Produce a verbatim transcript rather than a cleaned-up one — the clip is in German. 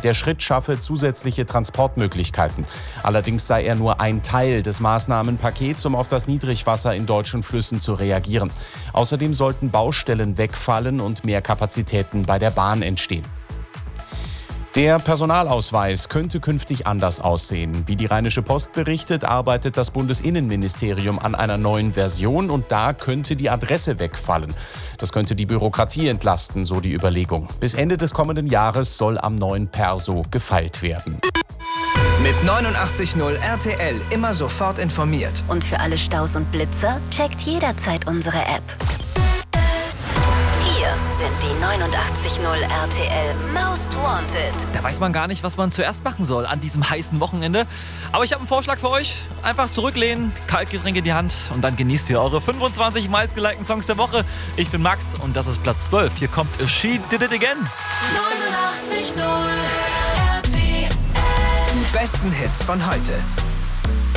Der Schritt schaffe zusätzliche Transportmöglichkeiten. Allerdings sei er nur ein Teil des Maßnahmenpakets, um auf das Niedrigwasser in deutschen Flüssen zu reagieren. Außerdem sollten Baustellen wegfallen und mehr Kapazitäten bei der Bahn entstehen. Der Personalausweis könnte künftig anders aussehen. Wie die Rheinische Post berichtet, arbeitet das Bundesinnenministerium an einer neuen Version und da könnte die Adresse wegfallen. Das könnte die Bürokratie entlasten, so die Überlegung. Bis Ende des kommenden Jahres soll am neuen Perso gefeilt werden. Mit neunundachtzig Komma null R T L immer sofort informiert. Und für alle Staus und Blitzer checkt jederzeit unsere App. Hier sind die neunundachtzig Komma null R T L Most Wanted. Da weiß man gar nicht, was man zuerst machen soll an diesem heißen Wochenende. Aber ich habe einen Vorschlag für euch. Einfach zurücklehnen, Kaltgetränk in die Hand und dann genießt ihr eure fünfundzwanzig meistgelikten Songs der Woche. Ich bin Max und das ist Platz zwölf. Hier kommt She Did It Again. neunundachtzig Komma null R T L. Die besten Hits von heute.